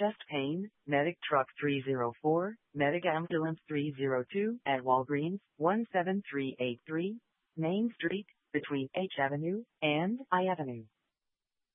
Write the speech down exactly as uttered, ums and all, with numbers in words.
chest pain, medic truck three zero four, medic ambulance three zero two, at Walgreens, one seven three eight three, Main Street, between H Avenue and I Avenue.